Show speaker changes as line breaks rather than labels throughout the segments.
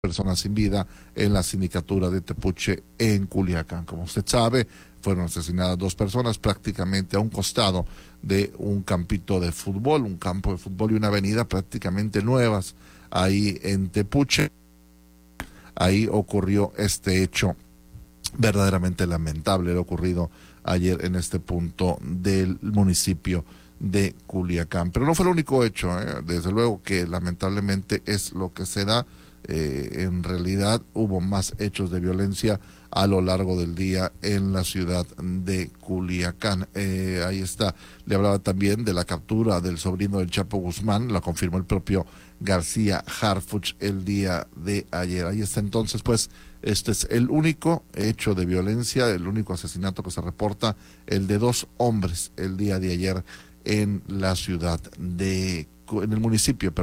personas sin vida en la sindicatura de Tepuche en Culiacán. Como usted sabe, fueron asesinadas 2 personas prácticamente a un costado de un campito de fútbol, un campo de fútbol y una avenida prácticamente nuevas ahí en Tepuche. Ahí ocurrió este hecho verdaderamente lamentable, lo ocurrido ayer en este punto del municipio de Culiacán. Pero no fue el único hecho, desde luego que lamentablemente es lo que se da. En realidad hubo más hechos de violencia a lo largo del día en la ciudad de Culiacán. Ahí está, le hablaba también de la captura del sobrino del Chapo Guzmán, la confirmó el propio García Harfuch el día de ayer. Ahí está entonces, pues, este es el único hecho de violencia, el único asesinato que se reporta, el de 2 hombres el día de ayer en la ciudad de, en el municipio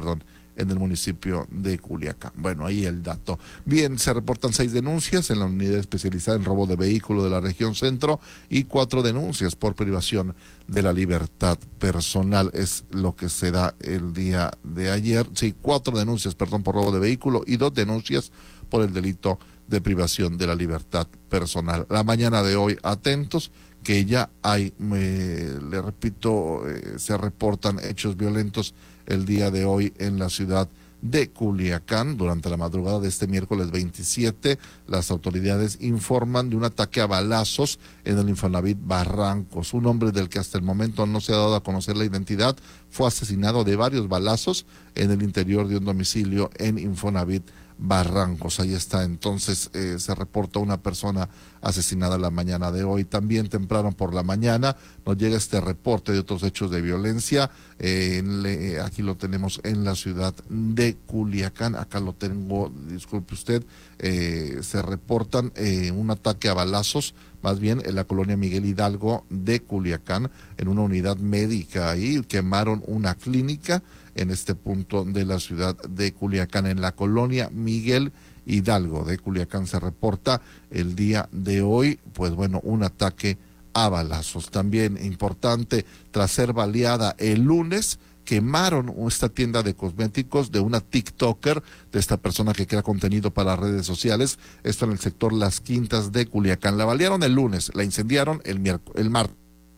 de Culiacán. Bueno, ahí el dato. Bien, se reportan 6 denuncias en la unidad especializada en robo de vehículo de la región centro y 4 denuncias por privación de la libertad personal. Es lo que se da el día de ayer. Sí, 4 denuncias, perdón, por robo de vehículo y 2 denuncias por el delito de privación de la libertad personal. La mañana de hoy, atentos, que ya hay, le repito, se reportan hechos violentos el día de hoy en la ciudad de Culiacán. Durante la madrugada de este miércoles 27, las autoridades informan de un ataque a balazos en el Infonavit Barrancos. Un hombre del que hasta el momento no se ha dado a conocer la identidad fue asesinado de varios balazos en el interior de un domicilio en Infonavit Barrancos. Ahí está, entonces se reporta una persona asesinada la mañana de hoy. También temprano por la mañana nos llega este reporte de otros hechos de violencia. Aquí lo tenemos en la ciudad de Culiacán. Acá lo tengo, disculpe usted. Se reportan un ataque a balazos, más bien en la colonia Miguel Hidalgo de Culiacán, en una unidad médica. Ahí quemaron una clínica en este punto de la ciudad de Culiacán, en la colonia Miguel Hidalgo de Culiacán. Se reporta el día de hoy, pues bueno, un ataque a balazos. También importante, tras ser baleada el lunes, quemaron esta tienda de cosméticos de una TikToker, de esta persona que crea contenido para redes sociales, esto en el sector Las Quintas de Culiacán. La balearon el lunes, la incendiaron el martes,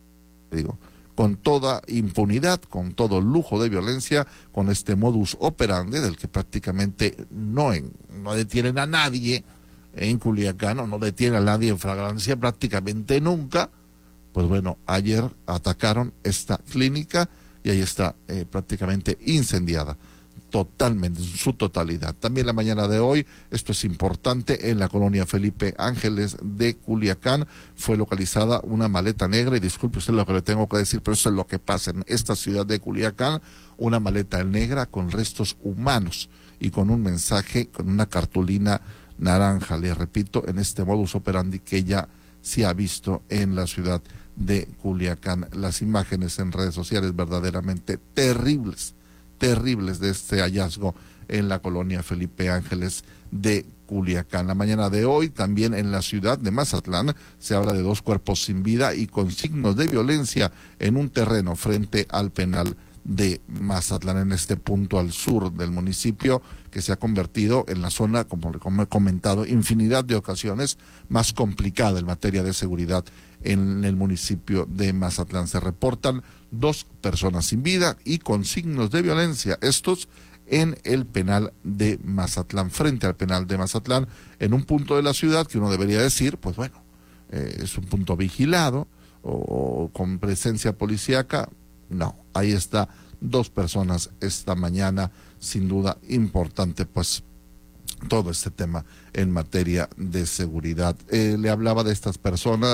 con toda impunidad, con todo lujo de violencia, con este modus operandi del que prácticamente no detienen a nadie en Culiacán, o no detienen a nadie en flagrancia prácticamente nunca. Pues bueno, ayer atacaron esta clínica y ahí está prácticamente incendiada totalmente, en su totalidad. También la mañana de hoy, esto es importante, en la colonia Felipe Ángeles de Culiacán fue localizada una maleta negra, y disculpe usted lo que le tengo que decir, pero eso es lo que pasa en esta ciudad de Culiacán, una maleta negra con restos humanos y con un mensaje, con una cartulina naranja, le repito, en este modus operandi que ya se ha visto en la ciudad de Culiacán. Las imágenes en redes sociales verdaderamente terribles de este hallazgo en la colonia Felipe Ángeles de Culiacán. La mañana de hoy, también en la ciudad de Mazatlán, se habla de 2 cuerpos sin vida y con signos de violencia en un terreno frente al penal de Mazatlán, en este punto al sur del municipio, que se ha convertido en la zona, como he comentado, infinidad de ocasiones, más complicada en materia de seguridad en el municipio de Mazatlán. Se reportan 2 personas sin vida y con signos de violencia, estos en el penal de Mazatlán, frente al penal de Mazatlán, en un punto de la ciudad que uno debería decir, pues bueno, es un punto vigilado o con presencia policíaca. No, ahí está, 2 personas esta mañana, sin duda importante, pues todo este tema en materia de seguridad. Le hablaba de esta persona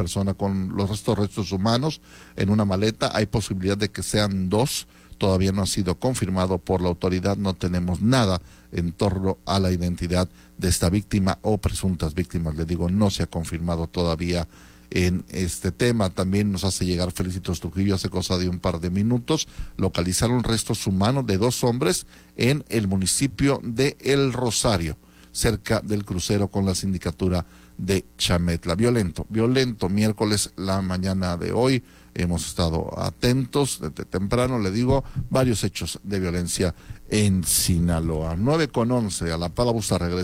con los restos humanos en una maleta. Hay posibilidad de que sean 2, todavía no ha sido confirmado por la autoridad, no tenemos nada en torno a la identidad de esta víctima o presuntas víctimas, le digo, no se ha confirmado todavía en este tema. También nos hace llegar Felicitos Trujillo hace cosa de un par de minutos. Localizaron restos humanos de 2 hombres en el municipio de El Rosario, cerca del crucero con la sindicatura de Chametla. Violento miércoles la mañana de hoy hemos estado atentos desde temprano, le digo, varios hechos de violencia en Sinaloa. 9:11, a la pausa regreso.